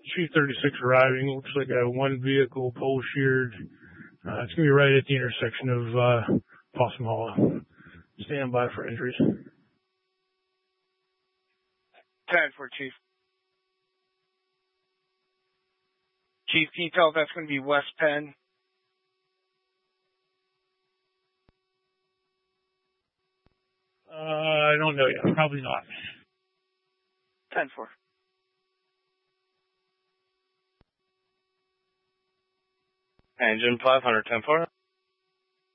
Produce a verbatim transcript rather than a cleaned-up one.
Chief thirty-six arriving. Looks like a one vehicle pole sheared. Uh, it's going to be right at the intersection of uh, Possum Hollow. Stand by for entries. ten for Chief. Chief, can you tell if that's going to be West Penn? Uh, I don't know yet. Probably not. ten four. Engine five hundred, ten four.